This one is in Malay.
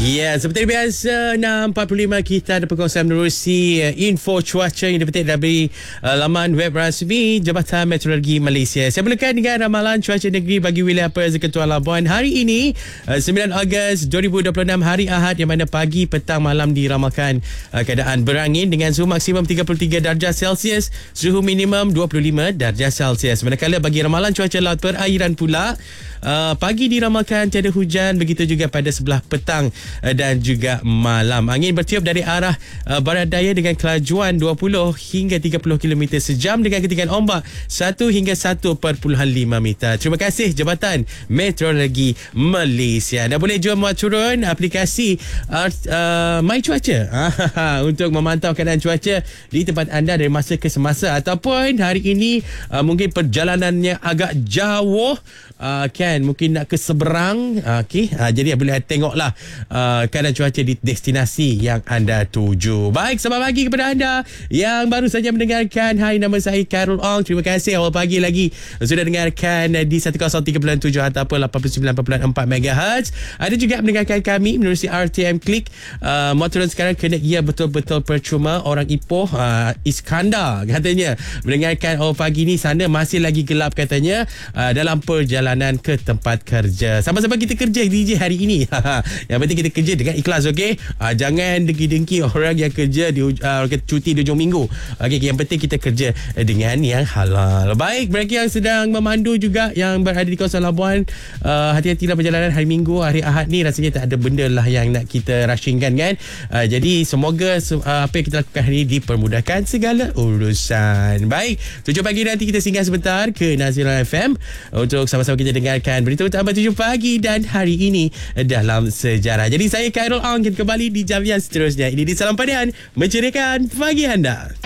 Ya, seperti biasa 6.45 kita ada perkongsian menerusi info cuaca yang dipetik dari laman web rasmi Jabatan Meteorologi Malaysia. Saya mulakan dengan ramalan cuaca negeri bagi wilayah Perth Ketua Labuan hari ini 9 Ogos 2026 hari Ahad, yang mana pagi, petang, malam diramalkan keadaan berangin dengan suhu maksimum 33 darjah Celsius, suhu minimum 25 darjah Celsius. Manakala bagi ramalan cuaca laut perairan pula, pagi diramalkan tiada hujan, begitu juga pada sebelah petang dan juga malam. Angin bertiup dari arah barat daya dengan kelajuan 20 hingga 30 km sejam dengan ketinggian ombak 1 hingga 1.5 meter. Terima kasih Jabatan Meteorologi Malaysia. Dan boleh juga muat turun aplikasi My Cuaca untuk memantau keadaan cuaca di tempat anda dari masa ke semasa, ataupun hari ini mungkin perjalanannya agak jauh, kan mungkin nak ke seberang, jadi boleh tengoklah keadaan cuaca di destinasi yang anda tuju. Baik, selamat pagi kepada anda yang baru saja mendengarkan. Hai, nama saya Khairul Ong. Terima kasih awal pagi lagi sudah dengarkan di 103.7 ataupun 89.4 MHz. Ada juga mendengarkan kami menerusi RTM Klik. Motoran sekarang kena ia betul-betul percuma. Orang Ipoh, Iskandar katanya mendengarkan awal pagi ni, sana masih lagi gelap katanya, dalam perjalanan ke tempat kerja. Sama-sama kita kerja DJ hari ini. Yang penting kita kerja dengan ikhlas, okey? Jangan dengki-dengki orang yang kerja di cuti di hujung minggu. Okey, yang penting kita kerja dengan yang halal. Baik, mereka yang sedang memandu juga yang berada di kawasan Labuan, hati-hatilah perjalanan hari Minggu, hari Ahad ni rasanya tak ada benda lah yang nak kita rushingkan, kan? Jadi semoga apa yang kita lakukan hari ini dipermudahkan segala urusan. Baik, 7 pagi nanti kita singgah sebentar ke Nazira FM untuk sama-sama kita dengarkan berita utama 7 pagi dan hari ini dalam sejarah. Jadi saya Khairul Ong, kita kembali di jam yang seterusnya. Ini di Salam Padian, menceriakan pagi anda.